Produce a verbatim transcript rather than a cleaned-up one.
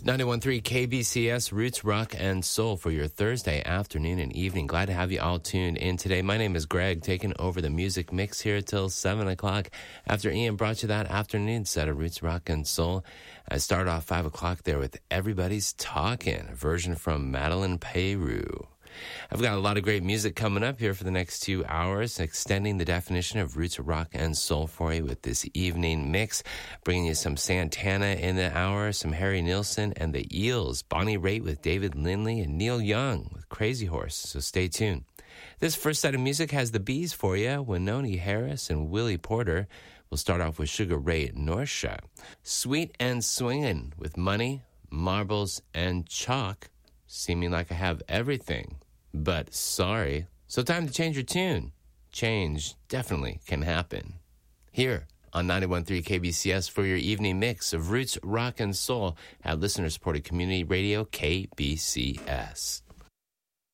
ninety-one point three K B C S, Roots, Rock, and Soul for your Thursday afternoon and evening. Glad to have you all tuned in today. My name is Greg, taking over the music mix here till seven o'clock. After Ian brought you that afternoon set of Roots, Rock, and Soul, I started off five o'clock there with Everybody's Talking, a version from Madeline Peru. I've got a lot of great music coming up here for the next two hours, extending the definition of roots, rock, and soul for you with this evening mix, bringing you some Santana in the hour, some Harry Nilsson and the Eels, Bonnie Raitt with David Lindley, and Neil Young with Crazy Horse, so stay tuned. This first set of music has the Bees for you, Wynonie Harris and Willie Porter. We'll start off with Sugar Ray Norsha. Sweet and Swingin' with Money, Marbles, and Chalk, seeming like I have everything. But sorry. So time to change your tune. Change definitely can happen. Here on ninety-one point three K B C S for your evening mix of roots, rock, and soul at listener-supported community radio K B C S.